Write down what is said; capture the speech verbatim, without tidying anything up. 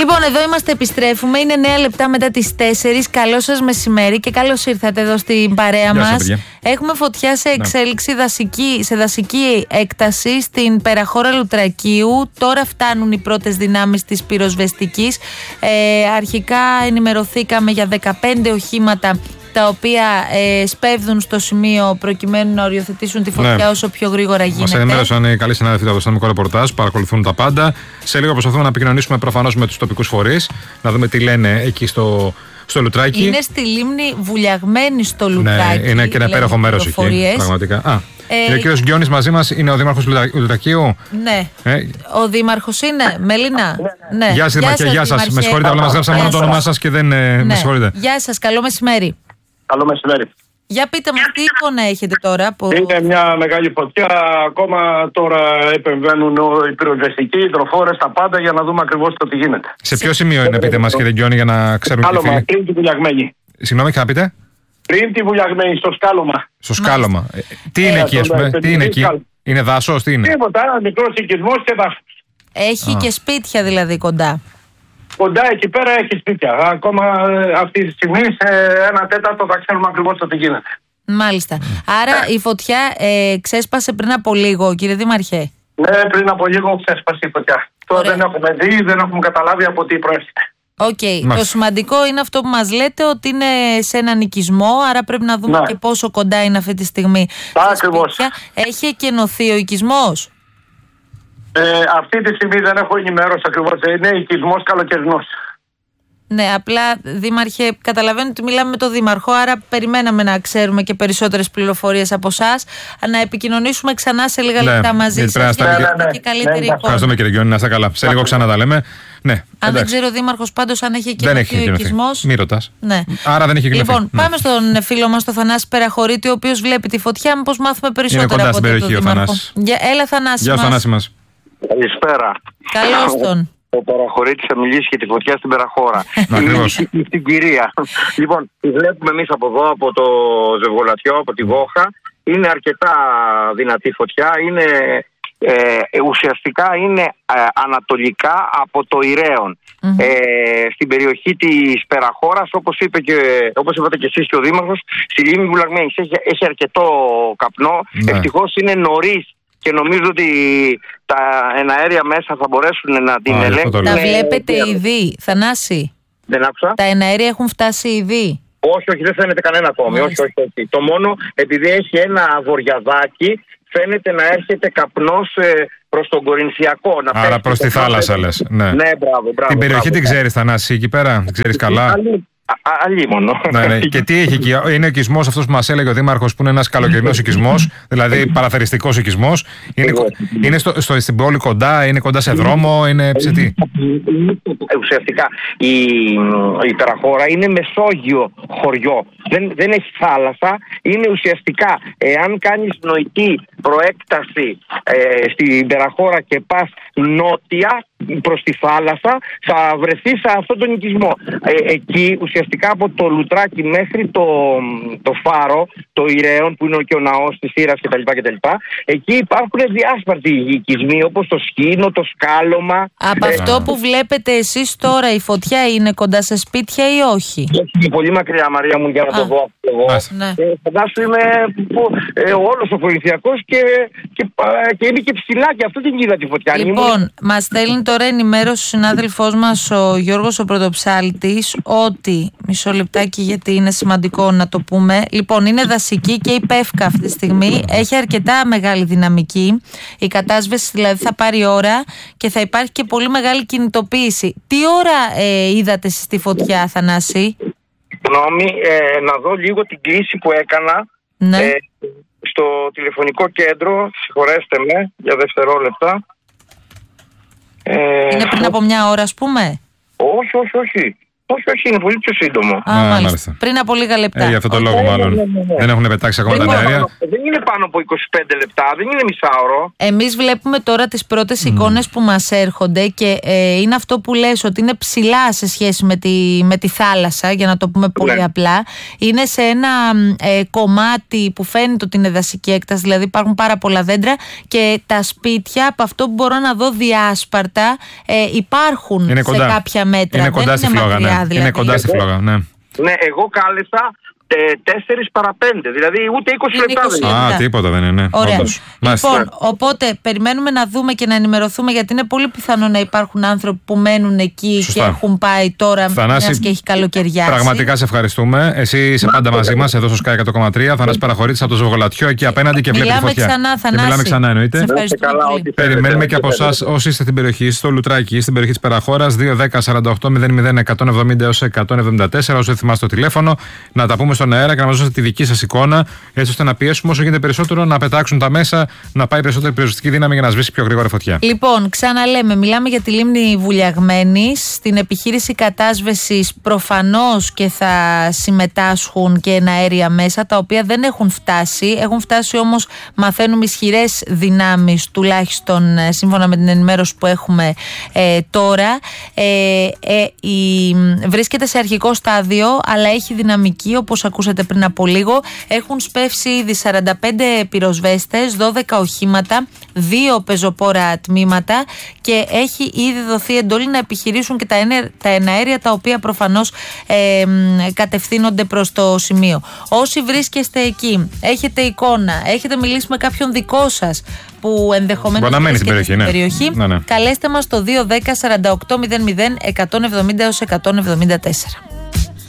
Λοιπόν, εδώ είμαστε, επιστρέφουμε. Είναι νέα λεπτά μετά τις τέσσερις. Καλό σας μεσημέρι και καλώς ήρθατε εδώ στην παρέα μας. Έχουμε φωτιά σε εξέλιξη ναι. δασική, σε δασική έκταση στην περαχώρα Λουτρακίου. Τώρα φτάνουν οι πρώτες δυνάμεις της πυροσβεστικής. Ε, αρχικά ενημερωθήκαμε για δεκαπέντε οχήματα τα οποία ε, σπέβδουν στο σημείο προκειμένου να οριοθετήσουν τη φωτιά ναι. όσο πιο γρήγορα γίνεται. Μας ενημέρωσαν οι καλοί συνάδελφοι από το αστυνομικό ρεπορτάζ, παρακολουθούν τα πάντα. Σε λίγο προσπαθούμε να επικοινωνήσουμε προφανώς με τους τοπικούς φορείς, να δούμε τι λένε εκεί στο, στο Λουτράκι. Είναι στη λίμνη βουλιαγμένη στο Λουτράκι. Ναι, είναι και ένα υπέροχο μέρος εκεί. Πραγματικά. Α, ε, είναι ο κύριος Γκιόνης μαζί μας, είναι ο δήμαρχος Λουτρακίου. Ναι. Ε, ο δήμαρχος είναι, Μελίνα. Ναι. Γεια σας, Δημαρχέ, γεια σας. Με συγχωρείτε, αλλά μας γράψαμε μόνο το όνομά σας και δεν. Ναι. Με συγχωρείτε. Γεια σας, καλό μεσημέρι. Καλό μεσημέρι. Για πείτε μας, τι εικόνα έχετε τώρα από... Είναι μια μεγάλη φωτιά. Ακόμα τώρα επεμβαίνουν οι πυροσβεστικοί, οι υδροφόρες, τα πάντα για να δούμε ακριβώς το τι γίνεται. Σε ποιο σημείο είναι, πείτε μας, κύριε Γκιόνη, για να ξέρουμε τι φίλοι. Πριν τη βουλιαγμένη. Συγγνώμη, θα πείτε. Πριν τη βουλιαγμένη, στο σκάλωμα. Στο σκάλωμα. Ε, τι είναι ε, εκεί, ας πούμε, τι είναι εκεί. Είναι δάσος, τι είναι. Τίποτα, ένα μικρός οικισμός και δάσος. Έχει Α. και σπίτια δηλαδή κοντά. Κοντά εκεί πέρα έχει σπίτια. Ακόμα αυτή τη στιγμή σε ένα τέταρτο θα ξέρουμε ακριβώς το τι γίνεται. Μάλιστα. Άρα η φωτιά ε, ξέσπασε πριν από λίγο, κύριε Δήμαρχε. Ναι, πριν από λίγο ξέσπασε η φωτιά. Τώρα δεν έχουμε δει, δεν έχουμε καταλάβει από τι προέρχεται. Οκ. Okay. Το σημαντικό είναι αυτό που μας λέτε, ότι είναι σε έναν οικισμό, άρα πρέπει να δούμε ναι. και πόσο κοντά είναι αυτή τη στιγμή. Ακριβώς. Έχει εκενωθεί ο οικισμός. Ε, αυτή τη στιγμή δεν έχω ενημέρωση ακριβώς. Είναι οικισμός καλοκαιρινός. Ναι, απλά Δήμαρχε, καταλαβαίνω ότι μιλάμε με τον Δήμαρχο, άρα περιμέναμε να ξέρουμε και περισσότερες πληροφορίες από εσάς. Να επικοινωνήσουμε ξανά σε λίγα ναι, λεπτά μαζί σας για να ναι, ναι, και καλύτερη ναι, εικόνα. Ευχαριστούμε, κύριε Γκιόνη, να είστε καλά. Σε λίγο ξανά τα λέμε. Ναι, αν εντάξει. δεν ξέρει ο Δήμαρχος πάντως αν έχει εκενωθεί ο οικισμός. Μη ρωτάς. Ναι. Άρα δεν έχει εκενωθεί. Λοιπόν, ναι. πάμε στον φίλο μας, τον Θανάση Περαχωρίτη, ο οποίος βλέπει τη φωτιά. Μήπως μάθουμε περισσότερα από τον Δήμαρχο. Έλα, Θανάση. Γεια σου, Θανάση μας. Καλησπέρα. Καλώς τον. Ο Παραχωρήτης θα μιλήσει για τη φωτιά στην Περαχώρα. Ακριβώς. Στην κυρία. Λοιπόν, τη βλέπουμε εμείς από εδώ, από το Ζευγολατιό, από τη Βόχα. Είναι αρκετά δυνατή φωτιά. Είναι, ε, ουσιαστικά είναι ε, ανατολικά από το Ηραίον. Mm-hmm. Ε, στην περιοχή της Περαχώρας, όπως, είπε και, όπως είπατε και εσείς και ο Δήμαρχος, στη λίμνη Βουλαγμένης. Έχει, έχει αρκετό καπνό. Ναι. Ευτυχώς είναι νωρίς. Και νομίζω ότι τα εναέρια μέσα θα μπορέσουν να την ελέγξουν. Τα βλέπετε ήδη, Θανάση. Δεν άκουσα. Τα εναέρια έχουν φτάσει ήδη. Όχι, όχι, δεν φαίνεται κανένα ακόμη. Όχι, όχι, όχι. Το μόνο, επειδή έχει ένα βοριαδάκι, φαίνεται να έρχεται καπνός ε, προς τον Κορινθιακό. Να Άρα προς τη θάλασσα λες. Ναι, ναι, μπράβο, μπράβο. Την περιοχή μπράβο, την ξέρεις, Θανάση, εκεί πέρα, την ξέρεις καλά. Αλλή, αλίμονο. Ναι, ναι. Και τι έχει εκεί, είναι ο οικισμός αυτός που μας έλεγε ο Δήμαρχος, που είναι ένας καλοκαιρινός οικισμός, δηλαδή παραθεριστικός οικισμός. Είναι, είναι στο, στο, στην πόλη κοντά, είναι κοντά σε δρόμο, είναι σε τι. Ουσιαστικά η, η Περαχώρα είναι Μεσόγειο χωριό. Δεν, δεν έχει θάλασσα. Είναι ουσιαστικά, εάν κάνεις νοητή προέκταση ε, στην Περαχώρα και πας νότια προς τη θάλασσα, θα βρεθείς σε αυτόν τον οικισμό. Ε, εκεί ουσιαστικά από το Λουτράκι μέχρι το, το Φάρο, το Ηραίον, που είναι και ο ναός της Ήρας κτλ. κτλ. Εκεί υπάρχουν διάσπαρτοι οικισμοί, όπως το Σκήνο, το Σκάλωμα. Από ε, αυτό που βλέπετε εσείς τώρα, η φωτιά είναι κοντά σε σπίτια ή όχι? Είναι πολύ μακριά, Μαρία μου, για να Α. το δω εγώ. Ναι. Ε, φαντάσου είμαι ε, όλος ο Κορινθιακός και, και, και είμαι και ψηλά, και αυτό την είδα τη φωτιά. Λοιπόν, Ήμουν... μας στέλνει τώρα ενημέρωση ο συνάδελφός μας ο Γιώργος ο Πρωτοψάλτης ότι, μισό λεπτάκι γιατί είναι σημαντικό να το πούμε, λοιπόν είναι δασική και η Πεύκα αυτή τη στιγμή, έχει αρκετά μεγάλη δυναμική, η κατάσβεση δηλαδή θα πάρει ώρα και θα υπάρχει και πολύ μεγάλη κινητοποίηση. Τι ώρα ε, είδατε εσείς τη φωτιά, Θανάση? Συγγνώμη, ε, να δω λίγο την κλίση που έκανα ναι. ε, στο τηλεφωνικό κέντρο, συγχωρέστε με για δευτερόλεπτα. Είναι πριν από μια ώρα, ας πούμε? Όχι, όχι, όχι. Όχι, όχι, είναι πολύ πιο σύντομο. Α, Α, μάλιστα. Πριν από λίγα λεπτά. Ε, για αυτό το λόγο, μάλλον. Ναι, ναι, ναι. Δεν έχουν πετάξει ακόμα λοιπόν, τα αέρια. Δεν είναι πάνω από είκοσι πέντε λεπτά, δεν είναι μισάωρο. Εμείς βλέπουμε τώρα τις πρώτες mm. εικόνες που μας έρχονται και ε, είναι αυτό που λες, ότι είναι ψηλά σε σχέση με τη, με τη θάλασσα, για να το πούμε πολύ ναι. απλά. Είναι σε ένα ε, κομμάτι που φαίνεται ότι είναι δασική έκταση, δηλαδή υπάρχουν πάρα πολλά δέντρα και τα σπίτια, από αυτό που μπορώ να δω διάσπαρτα, ε, υπάρχουν είναι σε κοντά. κάποια μέτρα. Είναι κοντά στη φλόγα, ναι. Δηλαδή. Είναι κοντά στη φλόγα, ναι. Ναι, εγώ κάλεσα τέσσερις παρά πέντε, δηλαδή ούτε είκοσι λεπτά δεν είναι. Α, τίποτα δεν είναι. Ωραία. Λοιπόν, οπότε περιμένουμε να δούμε και να ενημερωθούμε, γιατί είναι πολύ πιθανό να υπάρχουν άνθρωποι που μένουν εκεί. Σωστά. Και έχουν πάει τώρα, μιας και έχει καλοκαιριάσει. Πραγματικά σε ευχαριστούμε. Εσύ είσαι πάντα μαζί μας εδώ στο Sky εκατό κόμμα τρία. Θανάση Παραχωρήτης από το Ζευγολατιό εκεί απέναντι και βλέπει φωτιά. Ξανά, Θανάση. Και μιλάμε ξανά, εννοείται. Περιμένουμε και από εσάς όσοι είστε στην περιοχή, στο Λουτράκι, στην περιοχή της Περαχώρας, δύο δέκα σαράντα οκτώ μηδέν μηδέν εκατόν εβδομήντα έως εκατόν εβδομήντα τέσσερα. Όσο θυμάστε το τηλέφωνο, να τα πούμε στον αέρα και να μας δώσετε τη δική σας εικόνα, έτσι ώστε να πιέσουμε όσο γίνεται περισσότερο να πετάξουν τα μέσα, να πάει περισσότερη πυροσβεστική δύναμη για να σβήσει πιο γρήγορα φωτιά. Λοιπόν, ξαναλέμε, μιλάμε για τη λίμνη Βουλιαγμένης. Στην επιχείρηση κατάσβεσης προφανώς και θα συμμετάσχουν και εναέρια μέσα, τα οποία δεν έχουν φτάσει. Έχουν φτάσει όμως, μαθαίνουμε, ισχυρές δυνάμεις, τουλάχιστον σύμφωνα με την ενημέρωση που έχουμε ε, τώρα. Ε, ε, η, βρίσκεται σε αρχικό στάδιο, αλλά έχει δυναμική, όπως ακούσατε πριν από λίγο. Έχουν σπεύσει ήδη σαράντα πέντε πυροσβέστες, δώδεκα οχήματα, δύο πεζοπόρα τμήματα και έχει ήδη δοθεί εντολή να επιχειρήσουν και τα, ενε, τα εναέρια, τα οποία προφανώς ε, κατευθύνονται προς το σημείο. Όσοι βρίσκεστε εκεί, έχετε εικόνα, έχετε μιλήσει με κάποιον δικό σας που ενδεχομένως μπορεί να μένει στην περιοχή, ναι. περιοχή ναι, ναι. καλέστε μας το δύο δέκα σαράντα οκτώ μηδέν μηδέν εκατόν εβδομήντα έως εκατόν εβδομήντα τέσσερα.